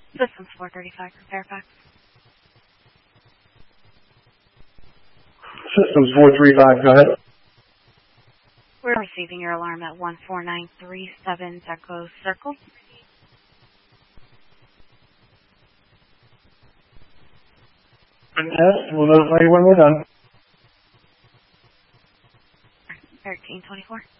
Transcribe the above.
Systems 435 for Fairfax. Systems 435, go ahead. We're receiving your alarm at 14937 Echo Circle. Yes, we'll notify you when we're done. 1324.